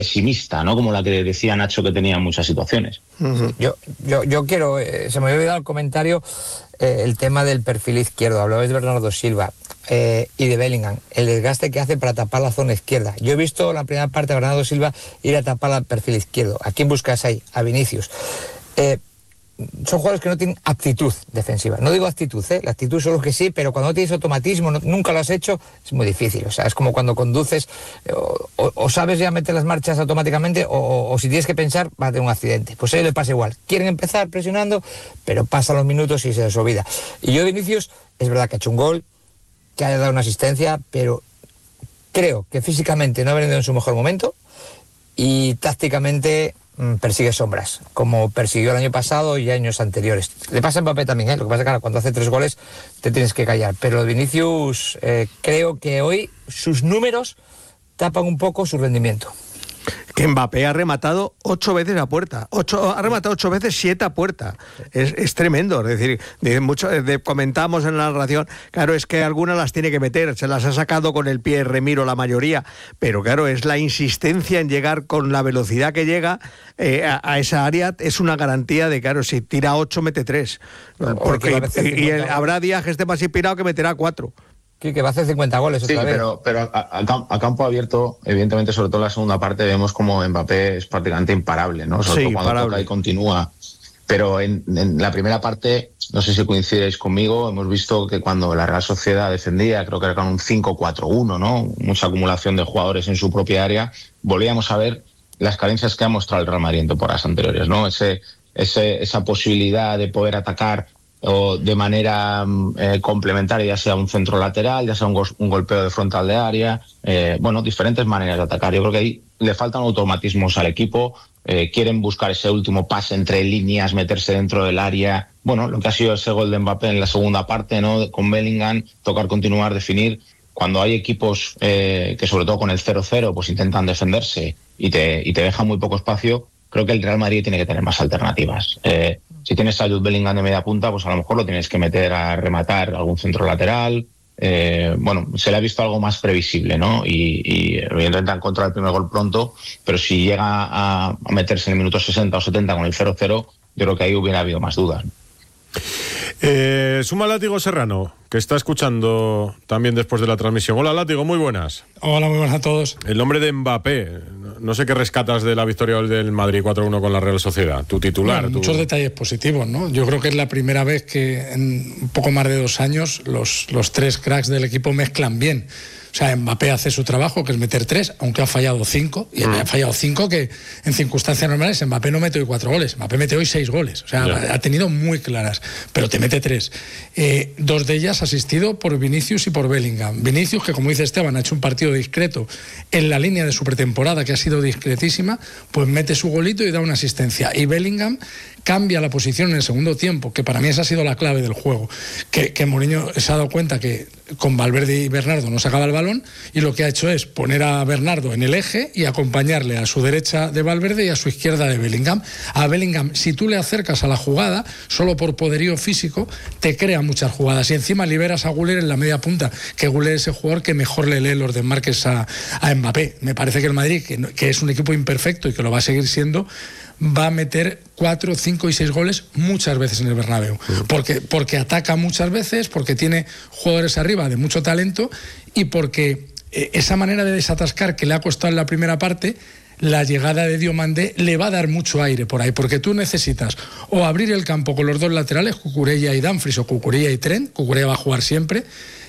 pesimista, ¿no? Como la que decía Nacho, que tenía en muchas situaciones. Uh-huh. Yo quiero, se me había olvidado el comentario, el tema del perfil izquierdo. Hablabais de Bernardo Silva y de Bellingham, el desgaste que hace para tapar la zona izquierda. Yo he visto la primera parte de Bernardo Silva ir a tapar el perfil izquierdo. ¿A quién buscas ahí? A Vinicius. Son jugadores que no tienen aptitud defensiva. No digo actitud, la actitud solo que sí, pero cuando no tienes automatismo, nunca lo has hecho, es muy difícil. O sea, es como cuando conduces, o sabes ya meter las marchas automáticamente, o si tienes que pensar, va a tener un accidente. Pues a ellos le pasa igual. Quieren empezar presionando, pero pasan los minutos y se les olvida. Y yo, Vinicius, es verdad que ha hecho un gol, que ha dado una asistencia, pero creo que físicamente no ha venido en su mejor momento y tácticamente persigue sombras, como persiguió el año pasado y años anteriores. Le pasa a Mbappé también, lo que pasa es que cuando hace 3 goles te tienes que callar, pero Vinicius creo que hoy sus números tapan un poco su rendimiento. Que Mbappé ha rematado 8 veces a puerta. Ha rematado 8 veces, 7 a puerta. Es tremendo. Es decir, comentamos en la narración, claro, es que algunas las tiene que meter, se las ha sacado con el pie Remiro la mayoría, pero claro, es la insistencia en llegar con la velocidad que llega a esa área, es una garantía de, claro, si tira 8, mete 3. Porque habrá días que esté más inspirado que meterá 4. Que va a hacer 50 goles otra vez. Pero a campo abierto, evidentemente, sobre todo en la segunda parte, vemos como Mbappé es prácticamente imparable, ¿no? Sobre todo cuando toca y continúa. Pero en la primera parte, no sé si coincidéis conmigo, hemos visto que cuando la Real Sociedad defendía, creo que era con un 5-4-1, ¿no? Mucha acumulación de jugadores en su propia área, volvíamos a ver las carencias que ha mostrado el Real Madrid en temporadas anteriores, ¿no? Esa posibilidad de poder atacar o de manera complementaria, ya sea un centro lateral, ya sea un golpeo de frontal de área, diferentes maneras de atacar. Yo creo que ahí le faltan automatismos al equipo, quieren buscar ese último pase entre líneas, meterse dentro del área, lo que ha sido ese gol de Mbappé en la segunda parte, ¿no? Con Bellingham, tocar, continuar, definir. Cuando hay equipos que sobre todo con el 0-0 pues intentan defenderse y te dejan muy poco espacio, creo que el Real Madrid tiene que tener más alternativas. Si tienes a Jude Bellingham de media punta, pues a lo mejor lo tienes que meter a rematar algún centro lateral. Se le ha visto algo más previsible, ¿no? Y evidentemente han encontrado el primer gol pronto, pero si llega a meterse en el minuto 60 o 70 con el 0-0, yo creo que ahí hubiera habido más dudas. Suma Látigo Serrano, que está escuchando también después de la transmisión. Hola Látigo, muy buenas. Hola, muy buenas a todos. El nombre de Mbappé, no sé qué rescatas de la victoria del Madrid 4-1 con la Real Sociedad, tu titular. Muchos detalles positivos, ¿no? Yo creo que es la primera vez que en un poco más de 2 años los 3 cracks del equipo mezclan bien. O sea, Mbappé hace su trabajo, que es meter 3, aunque ha fallado 5, y ha fallado 5 que en circunstancias normales Mbappé no mete hoy 4 goles, Mbappé mete hoy 6 goles, o sea, ha tenido muy claras, pero te mete 3. 2 de ellas asistido por Vinicius y por Bellingham. Vinicius, que como dice Esteban, ha hecho un partido discreto en la línea de su pretemporada, que ha sido discretísima, pues mete su golito y da una asistencia. Y Bellingham cambia la posición en el segundo tiempo, que para mí esa ha sido la clave del juego, que Mourinho se ha dado cuenta que con Valverde y Bernardo no sacaba el balón, y lo que ha hecho es poner a Bernardo en el eje y acompañarle a su derecha de Valverde y a su izquierda de Bellingham. A Bellingham, si tú le acercas a la jugada, solo por poderío físico, te crea muchas jugadas, y encima liberas a Güler en la media punta, que Güler es el jugador que mejor le lee los desmarques a Mbappé. Me parece que el Madrid, que es un equipo imperfecto y que lo va a seguir siendo, va a meter 4, 5 y 6 goles muchas veces en el Bernabéu, porque ataca muchas veces, porque tiene jugadores arriba de mucho talento, y porque esa manera de desatascar que le ha costado en la primera parte, la llegada de Diomandé le va a dar mucho aire por ahí, porque tú necesitas o abrir el campo con los 2 laterales, Cucurella y Dumfries, o Cucurella y Trent. Cucurella va a jugar siempre,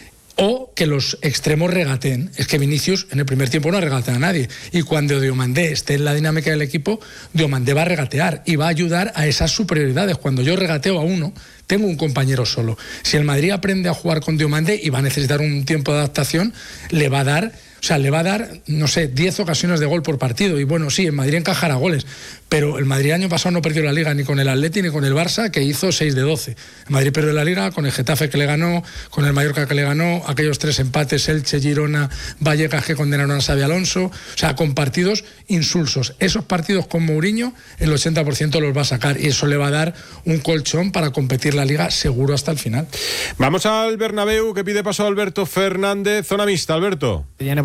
o que los extremos regateen. Es que Vinicius en el primer tiempo no regatea a nadie, y cuando Diomandé esté en la dinámica del equipo, Diomandé va a regatear y va a ayudar a esas superioridades. Cuando yo regateo a uno, tengo un compañero solo. Si el Madrid aprende a jugar con Diomandé, y va a necesitar un tiempo de adaptación, le va a dar, no sé, 10 ocasiones de gol por partido. Y bueno, sí, el Madrid encajará goles, pero el Madrid el año pasado no perdió la Liga ni con el Atleti ni con el Barça, que hizo 6 de 12. El Madrid perdió la Liga con el Getafe, que le ganó, con el Mallorca, que le ganó, aquellos 3 empates, Elche, Girona, Vallecas, que condenaron a Xabi Alonso, o sea, con partidos insulsos. Esos partidos con Mourinho, el 80% los va a sacar, y eso le va a dar un colchón para competir la Liga seguro hasta el final. Vamos al Bernabéu, que pide paso a Alberto Fernández, zona mixta. Alberto. Viene por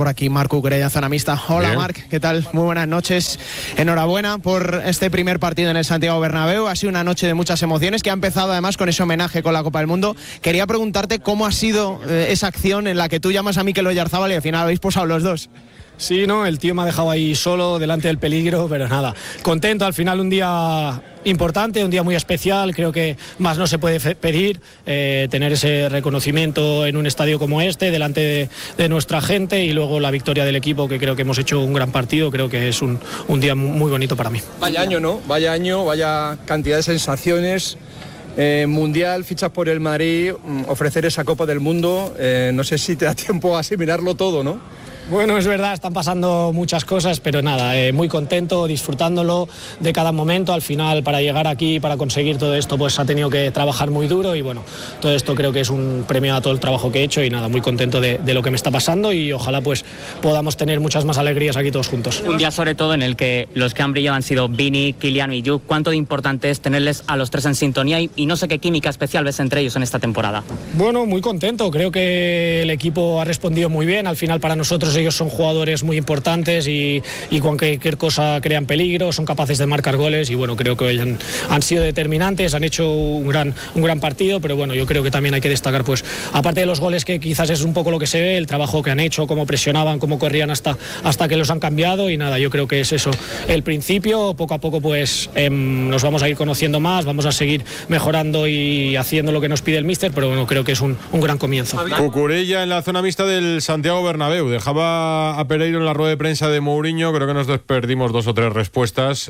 por aquí Marc Cucurella, Zona Mixta. Hola Marc, ¿qué tal? Muy buenas noches. Enhorabuena por este primer partido en el Santiago Bernabéu. Ha sido una noche de muchas emociones que ha empezado además con ese homenaje con la Copa del Mundo. Quería preguntarte cómo ha sido esa acción en la que tú llamas a Mikel Oyarzábal y al final habéis posado los dos. Sí, no, el tío me ha dejado ahí solo, delante del peligro, pero nada, contento, al final un día importante, un día muy especial, creo que más no se puede pedir, tener ese reconocimiento en un estadio como este, delante de nuestra gente, y luego la victoria del equipo, que creo que hemos hecho un gran partido, creo que es un día muy bonito para mí. Vaya año, ¿no? Vaya año, vaya cantidad de sensaciones. Mundial, fichas por el Madrid, ofrecer esa Copa del Mundo, no sé si te da tiempo a asimilarlo todo, ¿no? Bueno, es verdad, están pasando muchas cosas, pero nada, muy contento, disfrutándolo de cada momento. Al final, para llegar aquí, para conseguir todo esto, pues ha tenido que trabajar muy duro, y bueno, todo esto creo que es un premio a todo el trabajo que he hecho, y nada, muy contento de lo que me está pasando, y ojalá pues podamos tener muchas más alegrías aquí todos juntos. Un día sobre todo en el que los que han brillado han sido Vini, Kylian y Jude. ¿Cuánto de importante es tenerles a los tres en sintonía, y no sé qué química especial ves entre ellos en esta temporada? Bueno, muy contento, creo que el equipo ha respondido muy bien. Al final, para nosotros ellos son jugadores muy importantes, y cualquier cosa crean peligro, son capaces de marcar goles, y bueno, creo que hoy han sido determinantes, han hecho un gran partido, pero bueno, yo creo que también hay que destacar, pues aparte de los goles, que quizás es un poco lo que se ve, el trabajo que han hecho, cómo presionaban, cómo corrían hasta que los han cambiado, y nada, yo creo que es eso el principio. Poco a poco pues nos vamos a ir conociendo más, vamos a seguir mejorando y haciendo lo que nos pide el míster, pero bueno, creo que es un gran comienzo. Cucurella en la zona mixta del Santiago Bernabéu, dejaba a Pereiro en la rueda de prensa de Mourinho. Creo que nos perdimos 2 o 3 respuestas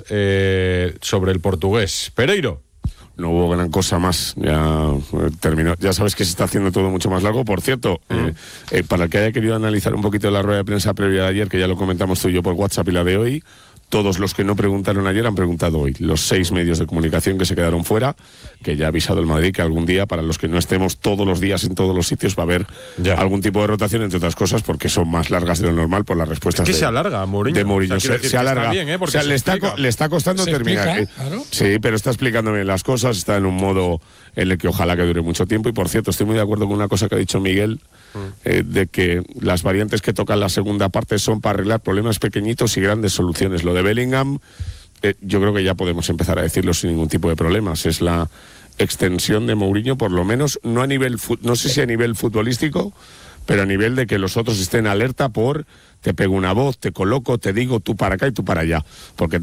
sobre el portugués. Pereiro. No hubo gran cosa más, ya terminó. Ya sabes que se está haciendo todo mucho más largo. Por cierto, para el que haya querido analizar un poquito la rueda de prensa previa de ayer, que ya lo comentamos tú y yo por WhatsApp, y la de hoy, todos los que no preguntaron ayer han preguntado hoy. Los 6 medios de comunicación que se quedaron fuera, que ya ha avisado el Madrid que algún día, para los que no estemos todos los días en todos los sitios, va a haber algún tipo de rotación, entre otras cosas porque son más largas de lo normal por las respuestas. Es que se alarga, Mourinho. De Mourinho. O sea, se alarga. Bien, o sea, le está costando terminar. Explica, claro. Sí, pero está explicándome las cosas, está en un modo en el que ojalá que dure mucho tiempo. Y por cierto, estoy muy de acuerdo con una cosa que ha dicho Miguel, de que las variantes que tocan la segunda parte son para arreglar problemas pequeñitos y grandes soluciones. Lo de Bellingham, yo creo que ya podemos empezar a decirlo sin ningún tipo de problemas. Es la extensión de Mourinho, por lo menos, no sé si a nivel futbolístico, pero a nivel de que los otros estén alerta por te pego una voz, te coloco, te digo tú para acá y tú para allá. Porque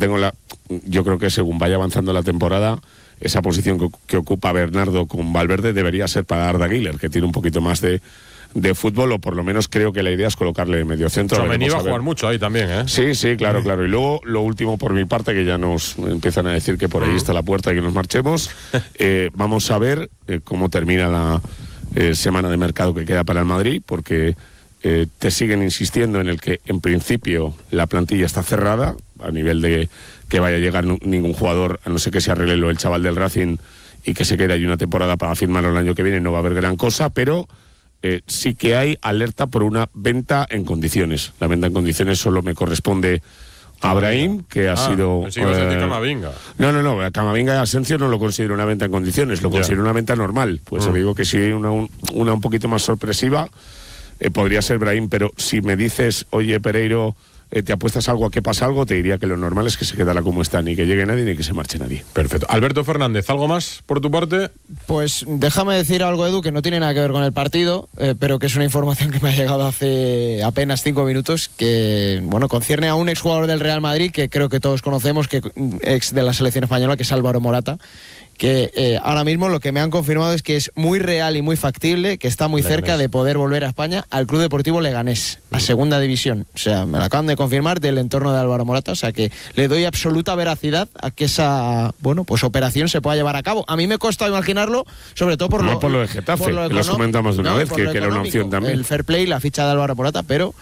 yo creo que según vaya avanzando la temporada, esa posición que ocupa Bernardo con Valverde debería ser para Arda Güler, que tiene un poquito más de fútbol, o por lo menos creo que la idea es colocarle de medio centro. Tchouaméni va a jugar mucho ahí también, ¿eh? Sí, claro. Y luego, lo último por mi parte, que ya nos empiezan a decir que por ahí está la puerta y que nos marchemos. Vamos a ver cómo termina la semana de mercado que queda para el Madrid, porque te siguen insistiendo en el que, en principio, la plantilla está cerrada, a nivel de que vaya a llegar ningún jugador, a no ser que se arregle lo del chaval del Racing y que se quede ahí una temporada para firmarlo el año que viene, no va a haber gran cosa, pero sí que hay alerta por una venta en condiciones. La venta en condiciones solo me corresponde a Brahim, que ha sido... Camavinga. No, a Camavinga y a Asensio no lo considero una venta en condiciones, lo considero una venta normal. Pues digo que sí, una un poquito más sorpresiva podría ser Brahim, pero si me dices, oye Pereiro, te apuestas algo a que pasa algo, te diría que lo normal es que se quedara como está, ni que llegue nadie ni que se marche nadie. Perfecto. Alberto Fernández, ¿algo más por tu parte? Pues déjame decir algo, Edu, que no tiene nada que ver con el partido, pero que es una información que me ha llegado hace apenas 5 minutos, que bueno, concierne a un exjugador del Real Madrid que creo que todos conocemos, que ex de la selección española, que es Álvaro Morata, que ahora mismo lo que me han confirmado es que es muy real y muy factible, que está muy cerca de poder volver a España, al Club Deportivo Leganés, a segunda división. O sea, me lo acaban de confirmar del entorno de Álvaro Morata, o sea que le doy absoluta veracidad a que esa, bueno, pues operación se pueda llevar a cabo. A mí me cuesta imaginarlo, sobre todo por lo de Getafe, que lo comentamos de una vez, que era una opción también. El fair play, la ficha de Álvaro Morata, pero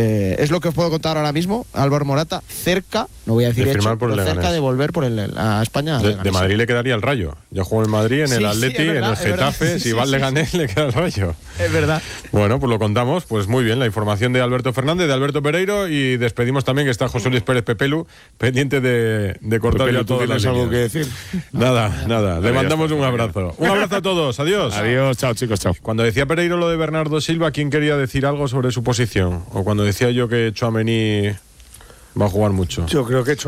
es lo que os puedo contar ahora mismo. Álvaro Morata cerca, no voy a decir hecho, pero cerca de volver a España. De Madrid le quedaría el Rayo. Rayo. Ya jugó en Madrid, en el Atleti, en el Getafe. Si va al Leganés, le queda el Rayo. Es verdad. Bueno, pues lo contamos. Pues muy bien, la información de Alberto Fernández, de Alberto Pereiro, y despedimos también que está José Luis Pérez Pepelu, pendiente de cortar Pepelu, ya todo. ¿tienes algo que decir? Nada. Le mandamos un abrazo. Un abrazo a todos. Adiós. Adiós, chao chicos, chao. Cuando decía Pereiro lo de Bernardo Silva, ¿quién quería decir algo sobre su posición? O cuando decía yo que Tchouaméni va a jugar mucho. Yo creo que